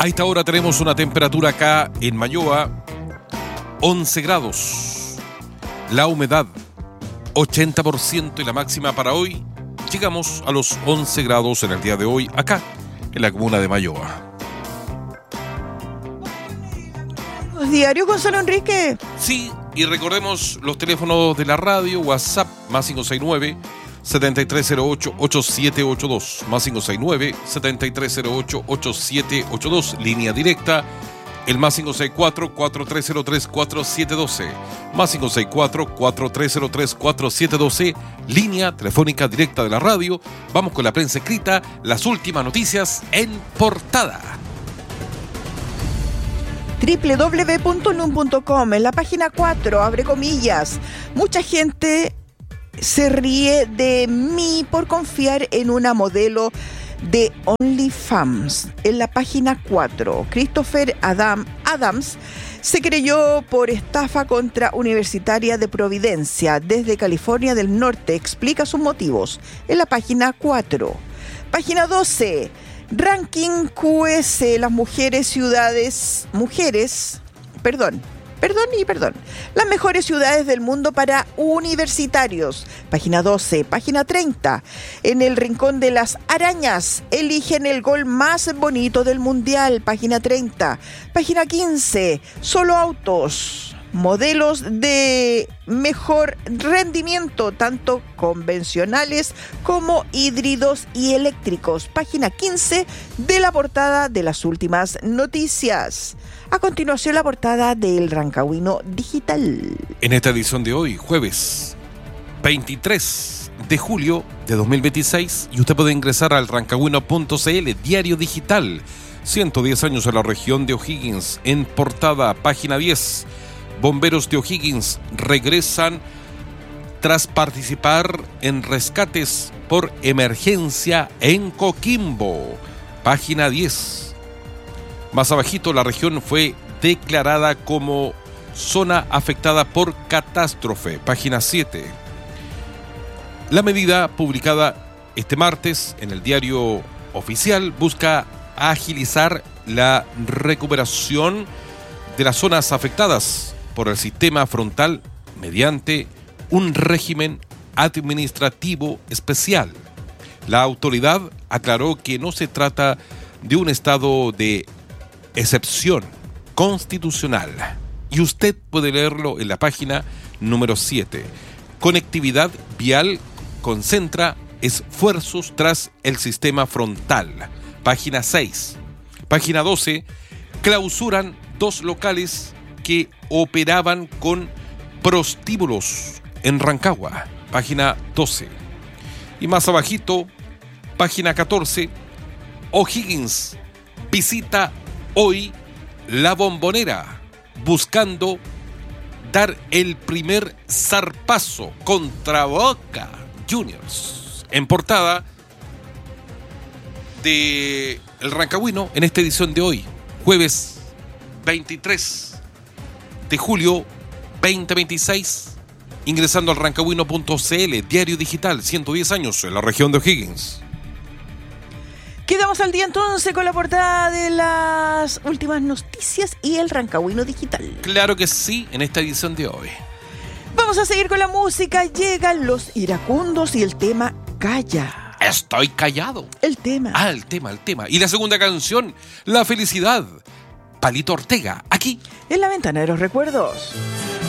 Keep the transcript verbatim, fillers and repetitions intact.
A esta hora tenemos una temperatura acá en Mayoa, once grados. La humedad, ochenta por ciento, y la máxima para hoy, llegamos a los once grados en el día de hoy, acá en la comuna de Mayoa. Diario Gonzalo Enrique. Sí, y recordemos los teléfonos de la radio, WhatsApp, más cinco seis nueve, siete tres cero ocho, ocho siete ocho dos, más cinco seis nueve, siete tres cero ocho, ocho siete ocho dos, línea directa, el más cinco seis cuatro, cuatro tres cero tres, cuatro siete uno dos, más cinco seis cuatro, cuatro tres cero tres, cuatro siete uno dos, línea telefónica directa de la radio. Vamos con la prensa escrita, las últimas noticias en portada. doble u doble u doble u punto n u m punto com, en la página cuatro, abre comillas, mucha gente se ríe de mí por confiar en una modelo de OnlyFans. En la página cuatro, Christopher Adam, Adams se creyó por estafa contra Universitaria de Providencia desde California del Norte, explica sus motivos. En la página cuatro. Página doce, ranking Q S, las mujeres ciudades, mujeres, perdón, perdón y perdón, las mejores ciudades del mundo para universitarios. Página doce, página treinta, en el rincón de las arañas, eligen el gol más bonito del mundial. Página treinta, página quince, solo autos. Modelos de mejor rendimiento, tanto convencionales como híbridos y eléctricos. Página quince de la portada de las últimas noticias. A continuación, la portada del Rancagüino Digital. En esta edición de hoy, jueves veintitrés de julio de dos mil veintiséis, y usted puede ingresar al rancagüino punto c l, diario digital, ciento diez años en la región de O'Higgins. En portada, página diez. Bomberos de O'Higgins regresan tras participar en rescates por emergencia en Coquimbo. Página diez. Más abajito, la región fue declarada como zona afectada por catástrofe. Página siete. La medida publicada este martes en el diario oficial busca agilizar la recuperación de las zonas afectadas por el sistema frontal mediante un régimen administrativo especial. La autoridad aclaró que no se trata de un estado de excepción constitucional, y usted puede leerlo en la página número siete. Conectividad vial concentra esfuerzos tras el sistema frontal. Página seis. Página doce. Clausuran dos locales que operaban con prostíbulos en Rancagua. Página doce. Y más abajito, página catorce, O'Higgins visita hoy La Bombonera, buscando dar el primer zarpazo contra Boca Juniors. En portada de El Rancagüino, en esta edición de hoy, jueves veintitrés de julio veinte veintiséis, ingresando al rancagüino punto c l, diario digital, ciento diez años en la región de O'Higgins. Quedamos al día entonces con la portada de las últimas noticias y el Rancagüino Digital. Claro que sí, en esta edición de hoy. Vamos a seguir con la música. Llegan los iracundos y el tema Calla. Estoy callado. El tema. Ah, el tema, el tema. Y la segunda canción, La Felicidad. Palito Ortega, aquí en la ventana de los recuerdos.